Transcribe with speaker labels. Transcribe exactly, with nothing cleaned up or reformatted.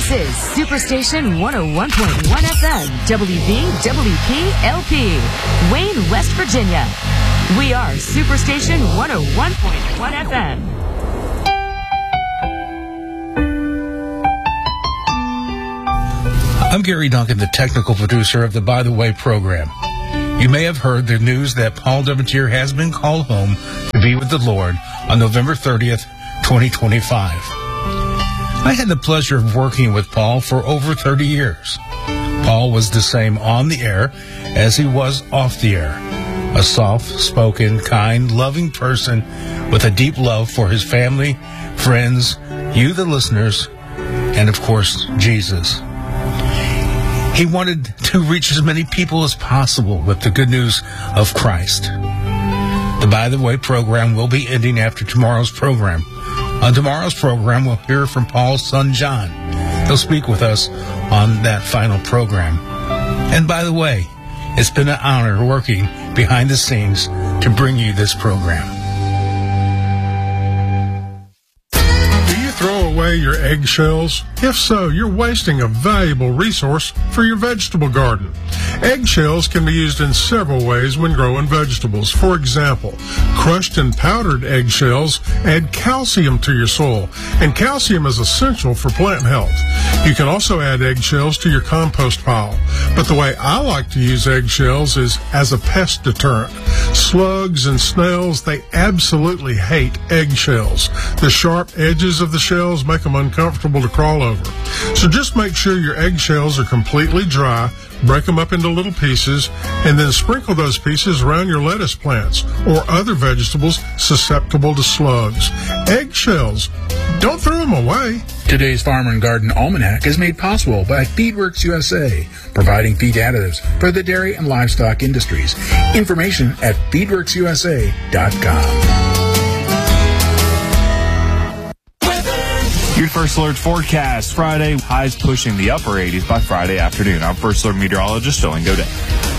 Speaker 1: This is Superstation one oh one point one F M, W V W P L P, Wayne, West Virginia. We are Superstation one oh one point one F M.
Speaker 2: I'm Gary Duncan, the technical producer of the By the Way program. You may have heard the news that Paul Devontier has been called home to be with the Lord on November thirtieth, twenty twenty-five. I had the pleasure of working with Paul for over thirty years. Paul was the same on the air as he was off the air. A soft-spoken, kind, loving person with a deep love for his family, friends, you the listeners, and of course, Jesus. He wanted to reach as many people as possible with the good news of Christ. The By the Way program will be ending after tomorrow's program. On tomorrow's program, we'll hear from Paul's son, John. He'll speak with us on that final program. And by the way, it's been an honor working behind the scenes to bring you this program.
Speaker 3: Throw away your eggshells? If so, you're wasting a valuable resource for your vegetable garden. Eggshells can be used in several ways when growing vegetables. For example, crushed and powdered eggshells add calcium to your soil, and calcium is essential for plant health. You can also add eggshells to your compost pile, but the way I like to use eggshells is as a pest deterrent. Slugs and snails, they absolutely hate eggshells. The sharp edges of the shells make them uncomfortable to crawl over. So just make sure your eggshells are completely dry, break them up into little pieces, and then sprinkle those pieces around your lettuce plants or other vegetables susceptible to slugs. Eggshells, don't throw them away.
Speaker 4: Today's Farmer and Garden Almanac is made possible by Feedworks U S A, providing feed additives for the dairy and livestock industries. Information at feedworks U S A dot com.
Speaker 5: Your First Alert forecast. Friday, highs pushing the upper eighties by Friday afternoon. I'm First Alert meteorologist Sterling Godet.